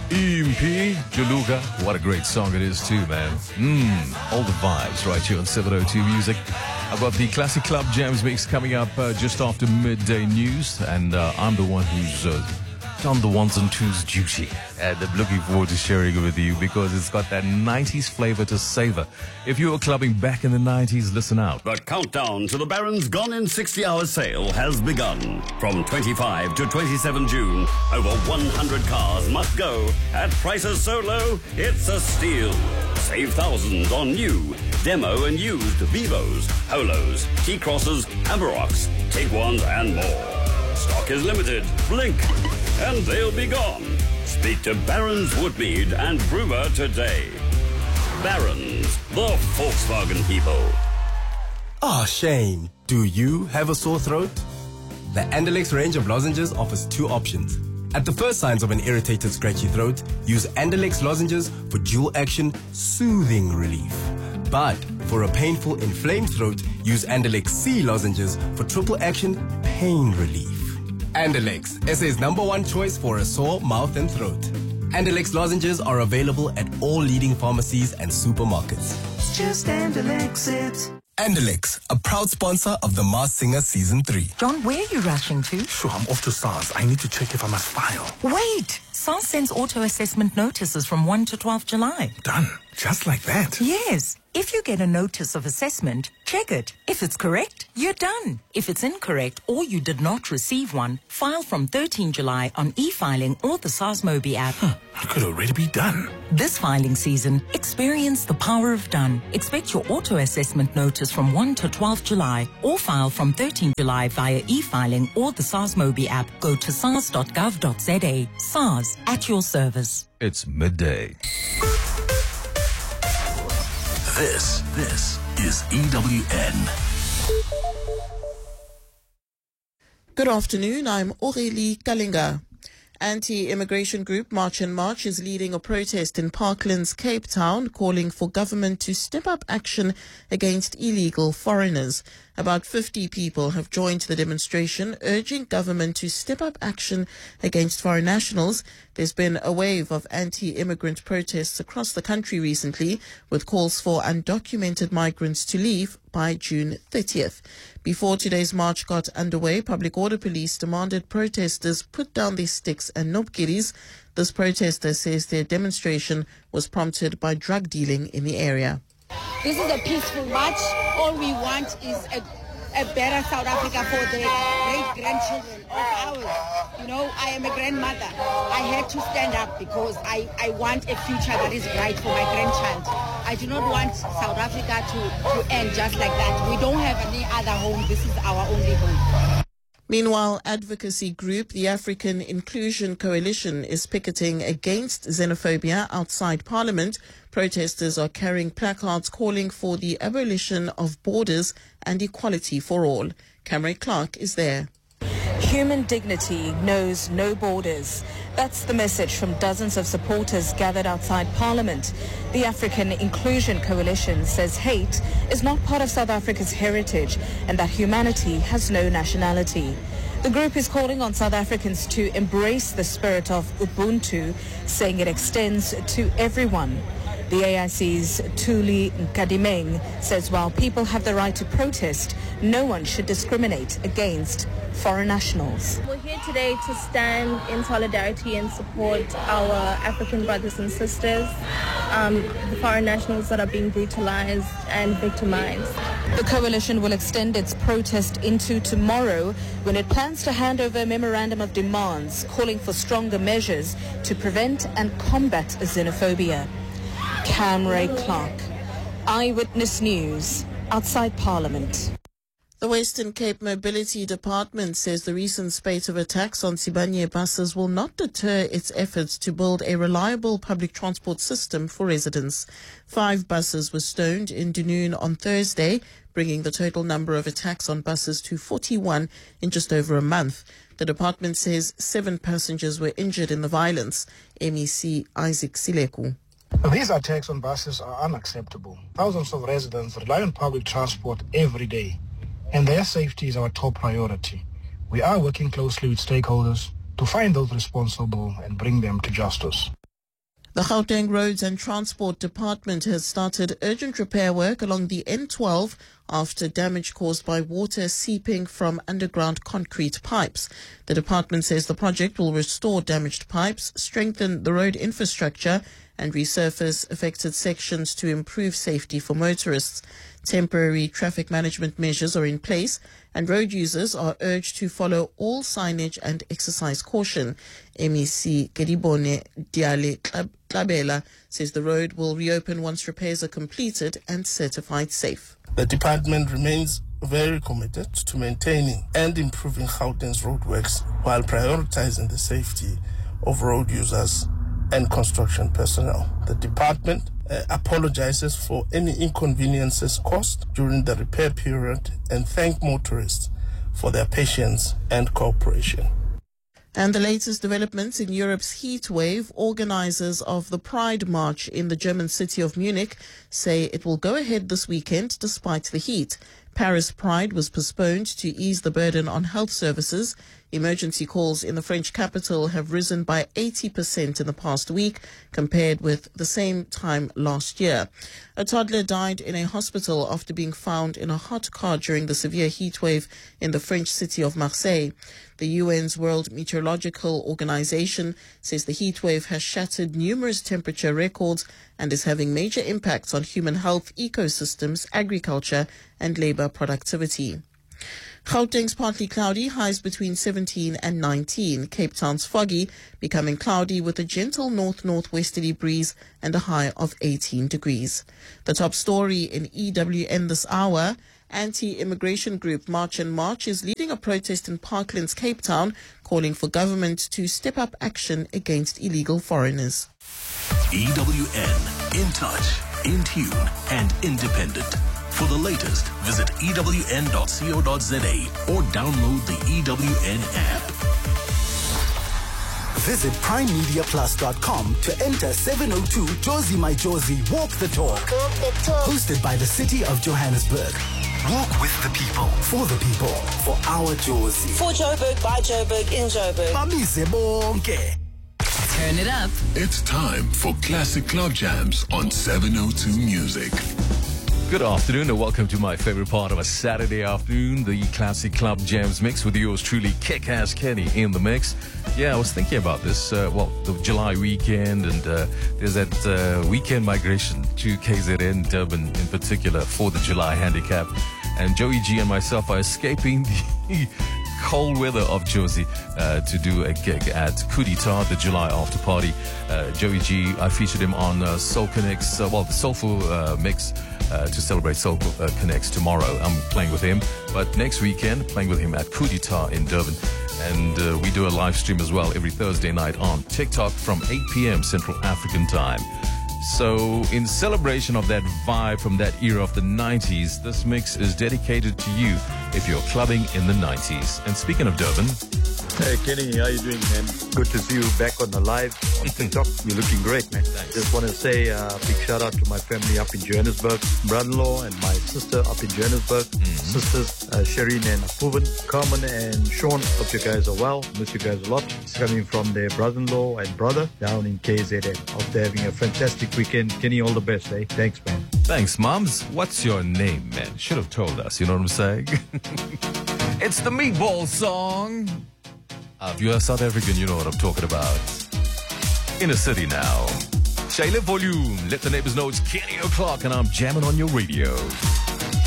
EMP, Juluka. What a great song it is too, man. All the vibes right here on 702 Music. I've got the Classic Club Jams mix coming up just after midday news, and I'm the one who's done the ones and twos duty, and I'm looking forward to sharing it with you because it's got that 90s flavor to savor. If you were clubbing back in the 90s, listen out. The countdown to the Barron's Gone in 60-hour sale has begun. From 25 to 27 June, over 100 cars must go at prices so low, it's a steal. Save thousands on new, demo and used Vivos, Polos, T-Crosses, Amarocks, Tiguans and more. Stock is limited. Blink, and they'll be gone. Speak to Barron's Woodmead and Brewer today. Barron's, the Volkswagen people. Ah, Shane, do you have a sore throat? The Andalex range of lozenges offers two options. At the first signs of an irritated, scratchy throat, use Andalex lozenges for dual action, soothing relief. But for a painful, inflamed throat, use Andalex C lozenges for triple action, pain relief. Andalex, SA's #1 choice for a sore mouth and throat. Andalex lozenges are available at all leading pharmacies and supermarkets. It's just Andalex it. Andalex, a proud sponsor of The Masked Singer Season 3. John, where are you rushing to? Sure, I'm off to SARS. I need to check if I must file. Wait! SARS sends auto-assessment notices from 1 to 12 July. Done. Just like that. Yes. If you get a notice of assessment, check it. If it's correct, you're done. If it's incorrect or you did not receive one, file from 13 July on e-filing or the SARS Mobi app. I could already be done. This filing season, experience the power of done. Expect your auto-assessment notice from 1 to 12 July or file from 13 July via e-filing or the SARS Mobi app. Go to sars.gov.za. SARS, at your service. It's midday. This is EWN. Good afternoon, I'm Aurélie Kalinga. Anti-immigration group March and March is leading a protest in Parklands, Cape Town, calling for government to step up action against illegal foreigners. About 50 people have joined the demonstration, urging government to step up action against foreign nationals. There's been a wave of anti-immigrant protests across the country recently, with calls for undocumented migrants to leave by June 30th. Before today's march got underway, Public Order Police demanded protesters put down their sticks and nopkiris. This protester says their demonstration was prompted by drug dealing in the area. This is a peaceful march. All we want is a better South Africa for the great-grandchildren of ours. You know, I am a grandmother. I had to stand up because I want a future that is bright for my grandchild. I do not want South Africa to end just like that. We don't have any other home. This is our only home. Meanwhile, advocacy group the African Inclusion Coalition is picketing against xenophobia outside Parliament. Protesters are carrying placards calling for the abolition of borders and equality for all. Cameron Clark is there. Human dignity knows no borders. That's the message from dozens of supporters gathered outside Parliament. The African Inclusion Coalition says hate is not part of South Africa's heritage and that humanity has no nationality. The group is calling on South Africans to embrace the spirit of Ubuntu, saying it extends to everyone. The AIC's Thuli Nkadimeng says while people have the right to protest, no one should discriminate against foreign nationals. We're here today to stand in solidarity and support our African brothers and sisters, the foreign nationals that are being brutalized and victimized. The coalition will extend its protest into tomorrow when it plans to hand over a memorandum of demands calling for stronger measures to prevent and combat xenophobia. Cameron Clark, Eyewitness News, outside Parliament. The Western Cape Mobility Department says the recent spate of attacks on Sibanye buses will not deter its efforts to build a reliable public transport system for residents. 5 buses were stoned in Dunoon on Thursday, bringing the total number of attacks on buses to 41 in just over a month. The department says 7 passengers were injured in the violence. MEC Isaac Sileku. These attacks on buses are unacceptable. Thousands of residents rely on public transport every day, and their safety is our top priority. We are working closely with stakeholders to find those responsible and bring them to justice. The Gauteng Roads and Transport Department has started urgent repair work along the N12 after damage caused by water seeping from underground concrete pipes. The department says the project will restore damaged pipes, strengthen the road infrastructure, and resurface affected sections to improve safety for motorists. Temporary traffic management measures are in place, and road users are urged to follow all signage and exercise caution. MEC Kedibone Diale Tlabela says the road will reopen once repairs are completed and certified safe. The department remains very committed to maintaining and improving Gauteng's roadworks while prioritizing the safety of road users and construction personnel. The department apologizes for any inconveniences caused during the repair period and thank motorists for their patience and cooperation. And the latest developments in Europe's heat wave, organizers of the Pride March in the German city of Munich say it will go ahead this weekend despite the heat. Paris Pride was postponed to ease the burden on health services. Emergency calls in the French capital have risen by 80% in the past week compared with the same time last year. A toddler died in a hospital after being found in a hot car during the severe heat wave in the French city of Marseille. The UN's World Meteorological Organization says the heat wave has shattered numerous temperature records and is having major impacts on human health, ecosystems, agriculture, and labor productivity. Gauteng's partly cloudy, highs between 17 and 19. Cape Town's foggy, becoming cloudy with a gentle north-northwesterly breeze and a high of 18 degrees. The top story in EWN this hour: anti-immigration group March and March is leading a protest in Parklands, Cape Town, calling for government to step up action against illegal foreigners. EWN, in touch, in tune, and independent. For the latest, visit ewn.co.za or download the EWN app. Visit primemediaplus.com to enter 702 Josie My Josie Walk the Talk. Hosted by the City of Johannesburg. Walk with the people, for our Josie. For Joburg, by Joburg, in Joburg. Mamise bonke. Turn it up. It's time for Classic Club Jams on 702 Music. Good afternoon and welcome to my favorite part of a Saturday afternoon, the Classic Club Jams mix with yours truly, Kick-Ass Kenny in the mix. Yeah, I was thinking about this, the July weekend, and there's that weekend migration to KZN, Durban in particular, for the July handicap. And Joey G and myself are escaping the cold weather of Josie to do a gig at Kudita, the July after party. Joey G, I featured him on Soul Connects, the Soulful Mix, to celebrate Soul Connects tomorrow. I'm playing with him, but next weekend playing with him at Kudita in Durban. And we do a live stream as well every Thursday night on TikTok from 8 p.m. Central African time. So in celebration of that vibe from that era of the 90s, this mix is dedicated to you if you're clubbing in the 90s. And speaking of Durban... Hey Kenny, how you doing, man? Good to see you back on the live on TikTok. You're looking great, man. Thanks. Just want to say big shout out to my family up in Johannesburg, brother-in-law and my sister up in Johannesburg, sisters Shereen and Apuvan, Carmen and Sean. Hope you guys are well. Miss you guys a lot. It's coming from their brother-in-law and brother down in KZN. Hope they're having a fantastic weekend. Kenny, all the best, eh? Thanks, man. Thanks, Moms. What's your name, man? Should have told us, you know what I'm saying? It's the Meatball song. If you're South African, you know what I'm talking about. In a city now. Shayla volume. Let the neighbors know it's Kenny O'Clock and I'm jamming on your radio.